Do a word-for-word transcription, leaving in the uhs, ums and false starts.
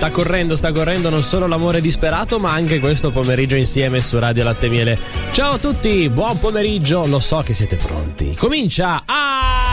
sta correndo, sta correndo non solo l'amore disperato, ma anche questo pomeriggio insieme su Radio Latte e Miele. Ciao a tutti, buon pomeriggio, lo so che siete pronti. Comincia a